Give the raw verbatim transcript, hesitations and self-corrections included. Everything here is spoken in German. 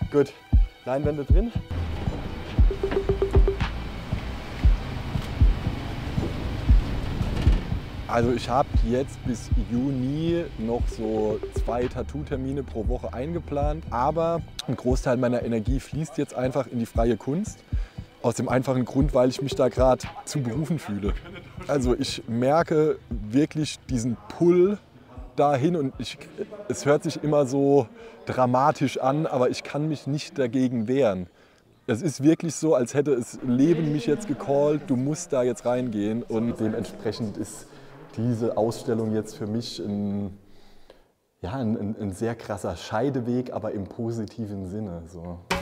Gut, Leinwände drin. Also ich habe jetzt bis Juni noch so zwei Tattoo-Termine pro Woche eingeplant, aber ein Großteil meiner Energie fließt jetzt einfach in die freie Kunst. Aus dem einfachen Grund, weil ich mich da gerade zu berufen fühle. Also ich merke wirklich diesen Pull dahin und ich, es hört sich immer so dramatisch an, aber ich kann mich nicht dagegen wehren. Es ist wirklich so, als hätte das Leben mich jetzt gecallt, du musst da jetzt reingehen und dementsprechend ist diese Ausstellung jetzt für mich ein, ja, ein, ein sehr krasser Scheideweg, aber im positiven Sinne. So.